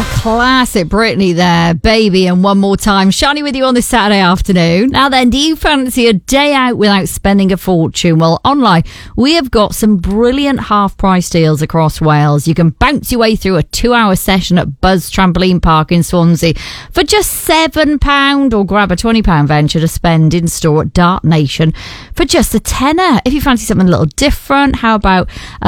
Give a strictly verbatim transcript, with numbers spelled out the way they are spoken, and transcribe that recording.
Oh, classic Britney there, Baby, and One More Time. Shani with you on this Saturday afternoon. Now then, do you fancy a day out without spending a fortune? Well, online, we have got some brilliant half-price deals across Wales. You can bounce your way through a two-hour session at Buzz Trampoline Park in Swansea for just seven pounds, or grab a twenty pounds voucher to spend in store at Dart Nation for just a tenner. If you fancy something a little different, how about